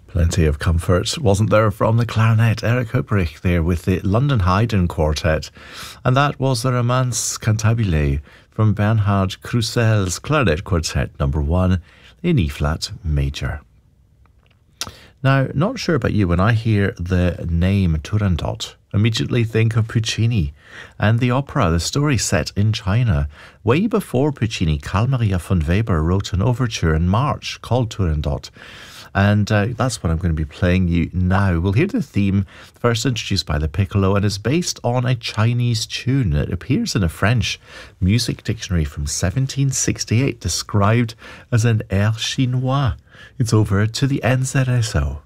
Plenty of comfort, wasn't there, from the clarinet Eric Huprich there with the London Haydn Quartet. And that was the Romance Cantabile from Bernhard Krusell's Clarinet Quartet number 1 in E-flat major. Now, not sure about you, when I hear the name Turandot, immediately think of Puccini and the opera, the story set in China. Way before Puccini, Carl Maria von Weber wrote an overture in March called Turandot. And that's what I'm going to be playing you now. We'll hear the theme, first introduced by the piccolo, and is based on a Chinese tune. It appears in a French music dictionary from 1768, described as an air chinois. It's over to the NZSO.